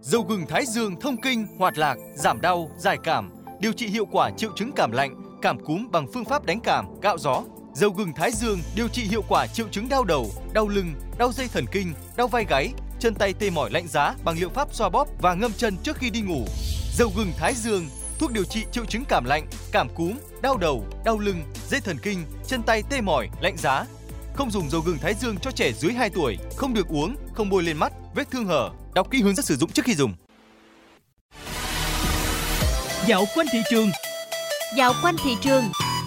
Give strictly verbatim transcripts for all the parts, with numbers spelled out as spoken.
Dầu gừng Thái Dương thông kinh, hoạt lạc, giảm đau, giải cảm, điều trị hiệu quả triệu chứng cảm lạnh, cảm cúm bằng phương pháp đánh cảm, cạo gió. Dầu gừng Thái Dương điều trị hiệu quả triệu chứng đau đầu, đau lưng, đau dây thần kinh, đau vai gáy, chân tay tê mỏi lạnh giá bằng liệu pháp xoa bóp và ngâm chân trước khi đi ngủ. Dầu gừng Thái Dương, thuốc điều trị triệu chứng cảm lạnh, cảm cúm, đau đầu, đau lưng, dây thần kinh, chân tay tê mỏi, lạnh giá. Không dùng dầu gừng Thái Dương cho trẻ dưới hai tuổi, không được uống, không bôi lên mắt, vết thương hở. Đọc kỹ hướng dẫn sử dụng trước khi dùng. Dạo quanh thị trường. Dạo quanh thị trường.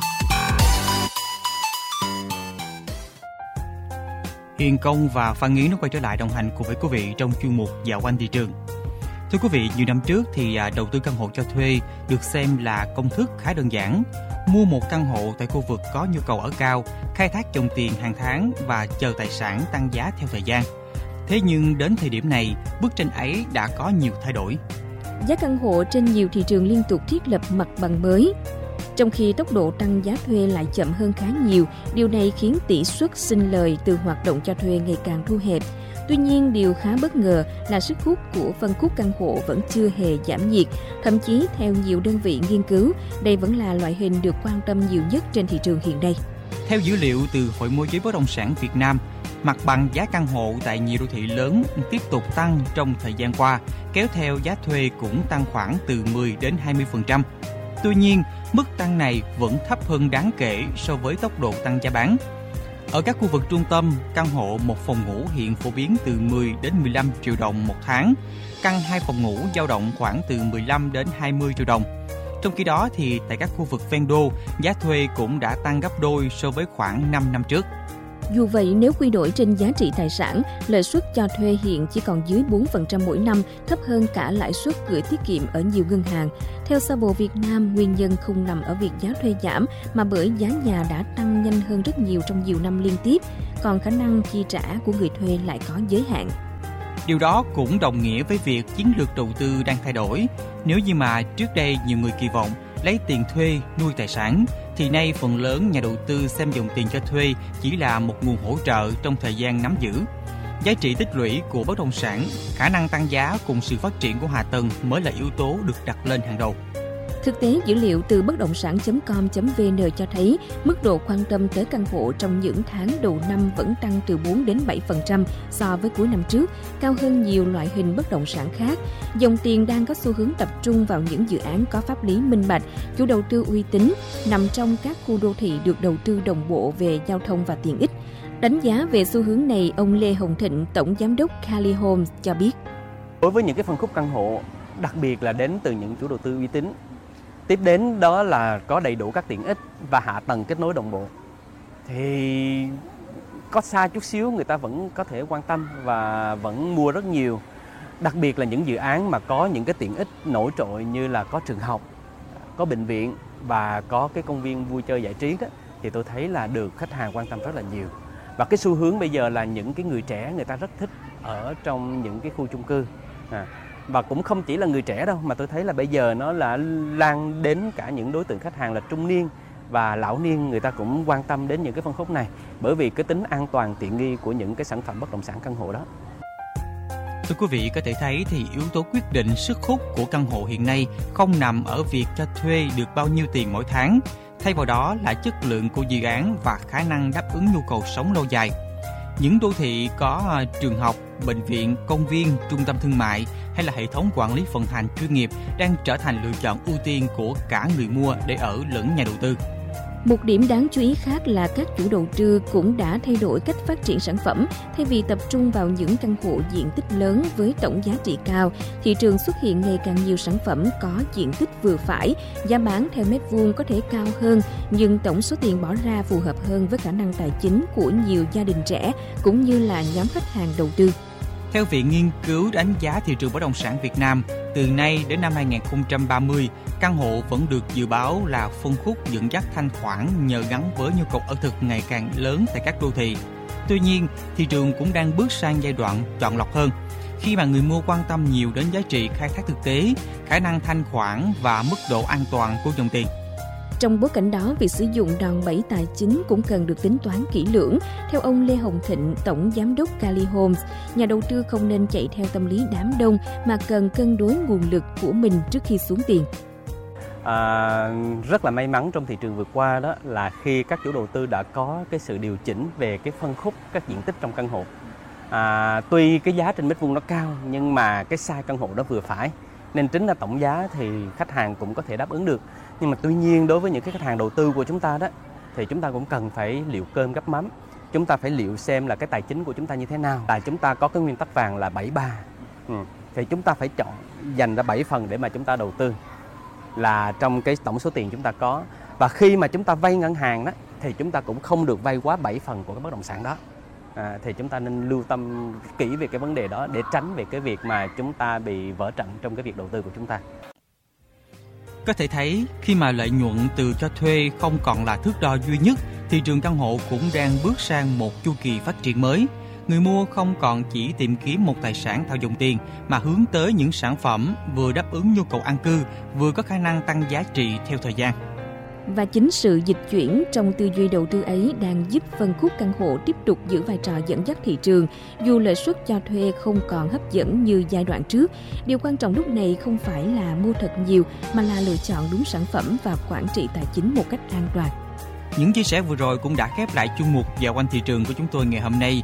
Hiền Công và Phan Nghiến nó quay trở lại đồng hành cùng với quý vị trong chuyên mục Dạo quanh thị trường. Thưa quý vị, nhiều năm trước thì đầu tư căn hộ cho thuê được xem là công thức khá đơn giản. Mua một căn hộ tại khu vực có nhu cầu ở cao, khai thác dòng tiền hàng tháng và chờ tài sản tăng giá theo thời gian. Thế nhưng đến thời điểm này, bức tranh ấy đã có nhiều thay đổi. Giá căn hộ trên nhiều thị trường liên tục thiết lập mặt bằng mới. Trong khi tốc độ tăng giá thuê lại chậm hơn khá nhiều, điều này khiến tỷ suất sinh lời từ hoạt động cho thuê ngày càng thu hẹp. Tuy nhiên, điều khá bất ngờ là sức hút của phân khúc căn hộ vẫn chưa hề giảm nhiệt. Thậm chí, theo nhiều đơn vị nghiên cứu, đây vẫn là loại hình được quan tâm nhiều nhất trên thị trường hiện nay. Theo dữ liệu từ Hội môi giới bất động sản Việt Nam, mặt bằng giá căn hộ tại nhiều đô thị lớn tiếp tục tăng trong thời gian qua, kéo theo giá thuê cũng tăng khoảng từ mười đến hai mươi phần trăm. Tuy nhiên, mức tăng này vẫn thấp hơn đáng kể so với tốc độ tăng giá bán. Ở các khu vực trung tâm, căn hộ một phòng ngủ hiện phổ biến từ mười đến mười lăm triệu đồng một tháng, căn hai phòng ngủ dao động khoảng từ mười lăm đến hai mươi triệu đồng. Trong khi đó thì tại các khu vực ven đô, giá thuê cũng đã tăng gấp đôi so với khoảng năm năm trước. Dù vậy, nếu quy đổi trên giá trị tài sản, lợi suất cho thuê hiện chỉ còn dưới bốn phần trăm mỗi năm, thấp hơn cả lãi suất gửi tiết kiệm ở nhiều ngân hàng. Theo Sơ bộ Việt Nam, nguyên nhân không nằm ở việc giá thuê giảm, mà bởi giá nhà đã tăng nhanh hơn rất nhiều trong nhiều năm liên tiếp, còn khả năng chi trả của người thuê lại có giới hạn. Điều đó cũng đồng nghĩa với việc chiến lược đầu tư đang thay đổi. Nếu như mà trước đây nhiều người kỳ vọng lấy tiền thuê nuôi tài sản, thì nay phần lớn nhà đầu tư xem dòng tiền cho thuê chỉ là một nguồn hỗ trợ trong thời gian nắm giữ. Giá trị tích lũy của bất động sản, khả năng tăng giá cùng sự phát triển của hạ tầng mới là yếu tố được đặt lên hàng đầu. Thực tế, dữ liệu từ bất động sản chấm com chấm vn cho thấy mức độ quan tâm tới căn hộ trong những tháng đầu năm vẫn tăng từ bốn đến bảy phần trăm so với cuối năm trước, cao hơn nhiều loại hình bất động sản khác. Dòng tiền đang có xu hướng tập trung vào những dự án có pháp lý minh bạch, chủ đầu tư uy tín, nằm trong các khu đô thị được đầu tư đồng bộ về giao thông và tiện ích. Đánh giá về xu hướng này, ông Lê Hồng Thịnh, Tổng Giám đốc Cali Homes cho biết. Đối với những cái phân khúc căn hộ, đặc biệt là đến từ những chủ đầu tư uy tín, tiếp đến đó là có đầy đủ các tiện ích và hạ tầng kết nối đồng bộ, thì có xa chút xíu người ta vẫn có thể quan tâm và vẫn mua rất nhiều. Đặc biệt là những dự án mà có những cái tiện ích nổi trội như là có trường học, có bệnh viện và có cái công viên vui chơi giải trí đó, thì tôi thấy là được khách hàng quan tâm rất là nhiều. Và cái xu hướng bây giờ là những cái người trẻ người ta rất thích ở trong những cái khu chung cư. À, và cũng không chỉ là người trẻ đâu, mà tôi thấy là bây giờ nó là lan đến cả những đối tượng khách hàng là trung niên và lão niên, người ta cũng quan tâm đến những cái phân khúc này bởi vì cái tính an toàn tiện nghi của những cái sản phẩm bất động sản căn hộ đó. Thưa quý vị, có thể thấy thì yếu tố quyết định sức hút của căn hộ hiện nay không nằm ở việc cho thuê được bao nhiêu tiền mỗi tháng, thay vào đó là chất lượng của dự án và khả năng đáp ứng nhu cầu sống lâu dài. Những đô thị có trường học, bệnh viện, công viên, trung tâm thương mại hay là hệ thống quản lý vận hành chuyên nghiệp đang trở thành lựa chọn ưu tiên của cả người mua để ở lẫn nhà đầu tư. Một điểm đáng chú ý khác là các chủ đầu tư cũng đã thay đổi cách phát triển sản phẩm. Thay vì tập trung vào những căn hộ diện tích lớn với tổng giá trị cao, thị trường xuất hiện ngày càng nhiều sản phẩm có diện tích vừa phải, giá bán theo mét vuông có thể cao hơn, nhưng tổng số tiền bỏ ra phù hợp hơn với khả năng tài chính của nhiều gia đình trẻ cũng như là nhóm khách hàng đầu tư. Theo Viện Nghiên cứu đánh giá thị trường bất động sản Việt Nam, từ nay đến năm hai không ba mươi, căn hộ vẫn được dự báo là phân khúc dẫn dắt thanh khoản nhờ gắn với nhu cầu ở thực ngày càng lớn tại các đô thị. Tuy nhiên, thị trường cũng đang bước sang giai đoạn chọn lọc hơn, khi mà người mua quan tâm nhiều đến giá trị khai thác thực tế, khả năng thanh khoản và mức độ an toàn của dòng tiền. Trong bối cảnh đó, việc sử dụng đòn bẩy tài chính cũng cần được tính toán kỹ lưỡng. Theo ông Lê Hồng Thịnh, Tổng Giám đốc Cali Homes, nhà đầu tư không nên chạy theo tâm lý đám đông mà cần cân đối nguồn lực của mình trước khi xuống tiền. À, rất là may mắn trong thị trường vừa qua đó là khi các chủ đầu tư đã có cái sự điều chỉnh về cái phân khúc các diện tích trong căn hộ. À, tuy cái giá trên mét vuông nó cao nhưng mà cái size căn hộ nó vừa phải, nên tính ra tổng giá thì khách hàng cũng có thể đáp ứng được. Nhưng mà tuy nhiên đối với những cái khách hàng đầu tư của chúng ta đó thì chúng ta cũng cần phải liệu cơm gắp mắm. Chúng ta phải liệu xem là cái tài chính của chúng ta như thế nào. Là chúng ta có cái nguyên tắc vàng là bảy ba. Ừ. Thì chúng ta phải chọn dành ra bảy phần để mà chúng ta đầu tư là trong cái tổng số tiền chúng ta có. Và khi mà chúng ta vay ngân hàng đó thì chúng ta cũng không được vay quá bảy phần của cái bất động sản đó. À, thì chúng ta nên lưu tâm kỹ về cái vấn đề đó để tránh về cái việc mà chúng ta bị vỡ trận trong cái việc đầu tư của chúng ta. Có thể thấy khi mà lợi nhuận từ cho thuê không còn là thước đo duy nhất, thị trường căn hộ cũng đang bước sang một chu kỳ phát triển mới. Người mua không còn chỉ tìm kiếm một tài sản thao dùng tiền mà hướng tới những sản phẩm vừa đáp ứng nhu cầu an cư, vừa có khả năng tăng giá trị theo thời gian. Và chính sự dịch chuyển trong tư duy đầu tư ấy đang giúp phân khúc căn hộ tiếp tục giữ vai trò dẫn dắt thị trường, dù lợi suất cho thuê không còn hấp dẫn như giai đoạn trước. Điều quan trọng lúc này không phải là mua thật nhiều, mà là lựa chọn đúng sản phẩm và quản trị tài chính một cách an toàn. Những chia sẻ vừa rồi cũng đã khép lại chuyên mục Dạo quanh thị trường của chúng tôi ngày hôm nay.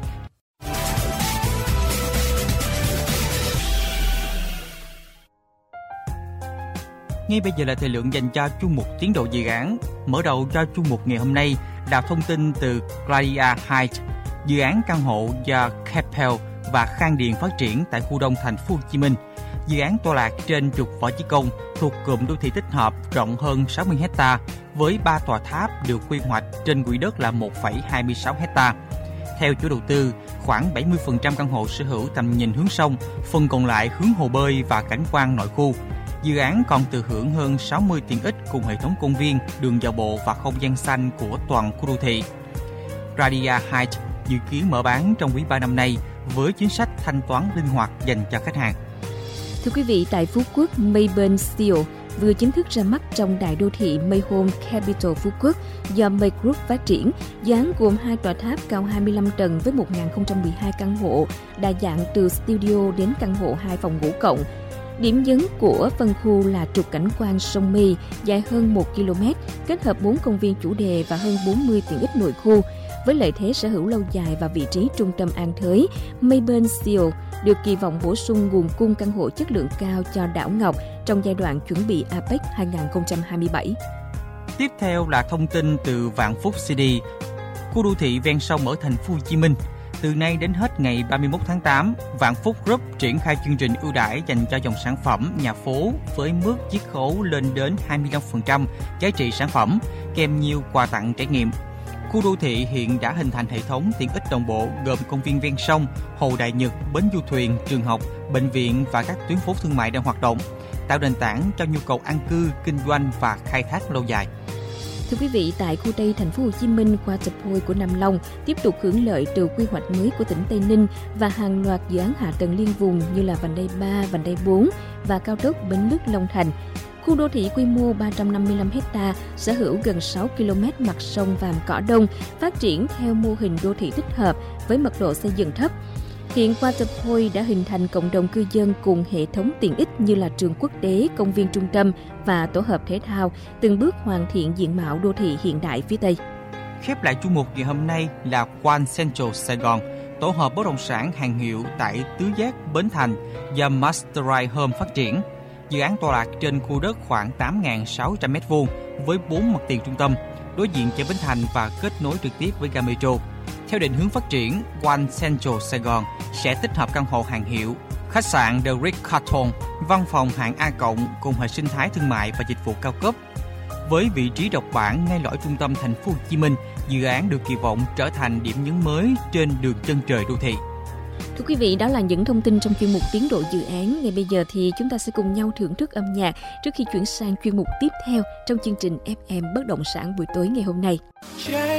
Ngay bây giờ là thời lượng dành cho chuyên mục tiến độ dự án. Mở đầu cho chuyên mục ngày hôm nay là thông tin từ Claria Heights, dự án căn hộ do Capel và Khang Điền phát triển tại khu Đông thành phố Hồ Chí Minh. Dự án tọa lạc trên trục Võ Chí Công thuộc cụm đô thị tích hợp rộng hơn sáu mươi héc ta với ba tòa tháp được quy hoạch trên quỹ đất là một phẩy hai mươi sáu héc ta. Theo chủ đầu tư, khoảng bảy mươi phần trăm căn hộ sở hữu tầm nhìn hướng sông, phần còn lại hướng hồ bơi và cảnh quan nội khu. Dự án còn thừa hưởng hơn sáu mươi tiện ích cùng hệ thống công viên, đường dạo bộ và không gian xanh của toàn khu đô thị. Claria Heights dự kiến mở bán trong quý ba năm nay với chính sách thanh toán linh hoạt dành cho khách hàng. Thưa quý vị, tại Phú Quốc, Mayburn Steel vừa chính thức ra mắt trong đại đô thị Mayhome Capital Phú Quốc do May Group phát triển. Dự án gồm hai tòa tháp cao hai mươi lăm tầng với một nghìn không trăm mười hai căn hộ, đa dạng từ studio đến căn hộ hai phòng ngủ cộng. Điểm nhấn của phân khu là trục cảnh quan sông My dài hơn một ki lô mét, kết hợp bốn công viên chủ đề và hơn bốn mươi tiện ích nội khu. Với lợi thế sở hữu lâu dài và vị trí trung tâm An Thới, Mayburn Steel được kỳ vọng bổ sung nguồn cung căn hộ chất lượng cao cho đảo Ngọc trong giai đoạn chuẩn bị a pếch hai không hai bảy. Tiếp theo là thông tin từ Vạn Phúc City, khu đô thị ven sông ở thành phố Hồ Chí Minh. Từ nay đến hết ngày ba mươi mốt tháng tám, Vạn Phúc Group triển khai chương trình ưu đãi dành cho dòng sản phẩm nhà phố với mức chiết khấu lên đến hai mươi lăm phần trăm giá trị sản phẩm, kèm nhiều quà tặng trải nghiệm. Khu đô thị hiện đã hình thành hệ thống tiện ích đồng bộ gồm công viên ven sông, hồ Đại Nhật, bến du thuyền, trường học, bệnh viện và các tuyến phố thương mại đang hoạt động, tạo nền tảng cho nhu cầu an cư, kinh doanh và khai thác lâu dài. Thưa quý vị, tại khu Tây thành phố Hồ Chí Minh, Waterpoint của Nam Long tiếp tục hưởng lợi từ quy hoạch mới của tỉnh Tây Ninh và hàng loạt dự án hạ tầng liên vùng như là vành đai ba, vành đai bốn và cao tốc Bến Lức Long Thành. Khu đô thị quy mô ba trăm năm mươi lăm héc ta, sở hữu gần sáu ki lô mét mặt sông Vàm Cỏ Đông, phát triển theo mô hình đô thị tích hợp với mật độ xây dựng thấp. Hiện Waterpoint đã hình thành cộng đồng cư dân cùng hệ thống tiện ích như là trường quốc tế, công viên trung tâm và tổ hợp thể thao, từng bước hoàn thiện diện mạo đô thị hiện đại phía Tây. Khép lại chuyên mục ngày hôm nay là One Central Sài Gòn, tổ hợp bất động sản hàng hiệu tại Tứ Giác, Bến Thành do Masterite Home phát triển. Dự án tọa lạc trên khu đất khoảng tám nghìn sáu trăm mét vuông với bốn mặt tiền trung tâm, đối diện chợ Bến Thành và kết nối trực tiếp với ga Metro. Theo định hướng phát triển, One Central Sài Gòn sẽ tích hợp căn hộ hàng hiệu, khách sạn The Ritz-Carlton, văn phòng hạng A cộng cùng hệ sinh thái thương mại và dịch vụ cao cấp. Với vị trí độc bản ngay lõi trung tâm thành phố Hồ Chí Minh, dự án được kỳ vọng trở thành điểm nhấn mới trên đường chân trời đô thị. Thưa quý vị, đó là những thông tin trong chuyên mục tiến độ dự án. Ngay bây giờ thì chúng ta sẽ cùng nhau thưởng thức âm nhạc trước khi chuyển sang chuyên mục tiếp theo trong chương trình ép em Bất động sản buổi tối ngày hôm nay.